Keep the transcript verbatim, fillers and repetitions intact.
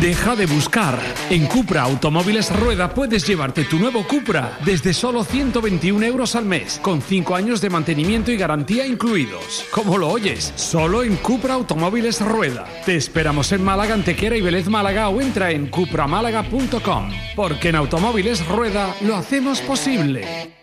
Deja de buscar. En Cupra Automóviles Rueda puedes llevarte tu nuevo Cupra desde solo ciento veintiún euros al mes, con cinco años de mantenimiento y garantía incluidos. ¿Cómo lo oyes? Solo en Cupra Automóviles Rueda. Te esperamos en Málaga, Antequera y Vélez Málaga o entra en cupra málaga punto com. Porque en Automóviles Rueda lo hacemos posible.